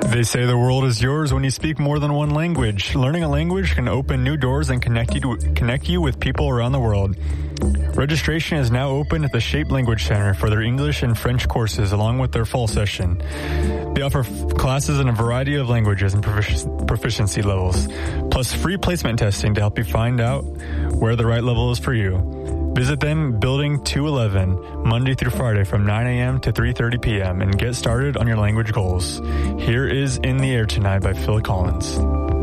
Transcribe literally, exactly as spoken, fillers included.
They say the world is yours when you speak more than one language. Learning a language can open new doors and connect you to, connect you with people around the world. Registration is now open at the Shape Language Center for their English and French courses along with their fall session. They offer f- classes in a variety of languages and profic- proficiency levels, plus free placement testing to help you find out where the right level is for you. Visit them Building two eleven, Monday through Friday from nine a.m. to three thirty p.m. and get started on your language goals. Here is In the Air Tonight by Phil Collins.